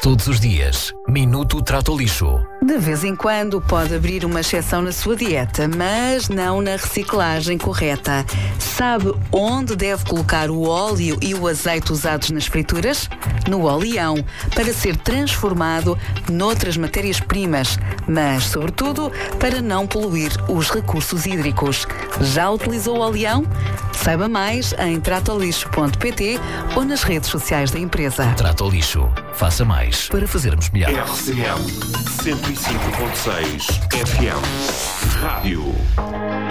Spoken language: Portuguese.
Todos os dias, Minuto Trata o Lixo. De vez em quando pode abrir uma exceção na sua dieta, mas não na reciclagem correta. Sabe onde deve colocar o óleo e o azeite usados nas frituras? No oleão, para ser transformado noutras matérias-primas, mas, sobretudo, para não poluir os recursos hídricos. Já utilizou o oleão? Saiba mais em tratolixo.pt ou nas redes sociais da empresa. Trata o Lixo. Faça mais para fazermos melhor. RCM 105.6 FM Rádio.